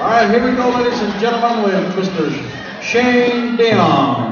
All right, here we go, ladies and gentlemen, with Mr. Shane Dion.